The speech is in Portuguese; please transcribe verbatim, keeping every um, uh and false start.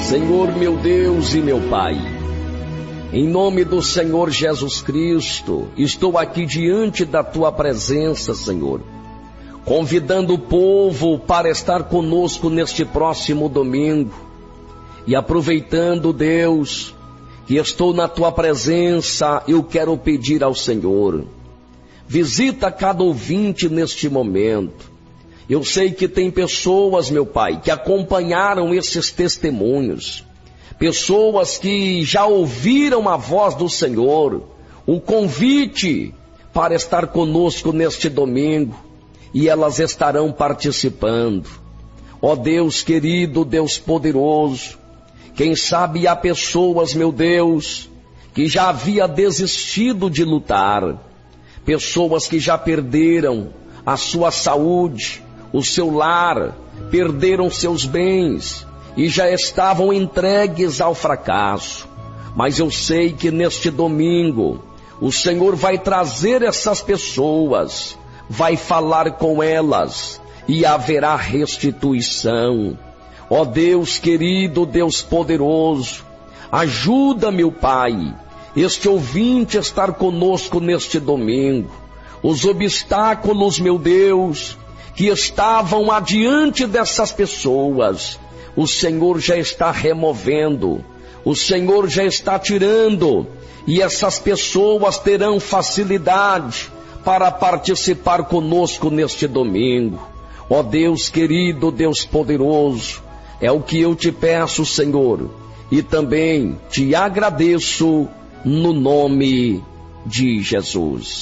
Senhor meu Deus e meu Pai, em nome do Senhor Jesus Cristo, estou aqui diante da Tua presença, Senhor, convidando o povo para estar conosco neste próximo domingo. E aproveitando, Deus, que estou na Tua presença, eu quero pedir ao Senhor, visita cada ouvinte neste momento. Eu sei que tem pessoas, meu Pai, que acompanharam esses testemunhos, pessoas que já ouviram a voz do Senhor, o convite para estar conosco neste domingo, e elas estarão participando. Ó Deus querido, Deus poderoso, quem sabe há pessoas, meu Deus, que já havia desistido de lutar, pessoas que já perderam a sua saúde, o seu lar, perderam seus bens e já estavam entregues ao fracasso. Mas eu sei que neste domingo o Senhor vai trazer essas pessoas, vai falar com elas e haverá restituição. Ó Deus querido, Deus poderoso, ajuda, meu Pai, este ouvinte a estar conosco neste domingo. Os obstáculos, meu Deus, que estavam adiante dessas pessoas, o Senhor já está removendo, o Senhor já está tirando, e essas pessoas terão facilidade para participar conosco neste domingo. Ó Deus querido, Deus poderoso, é o que eu te peço, Senhor, e também te agradeço no nome de Jesus.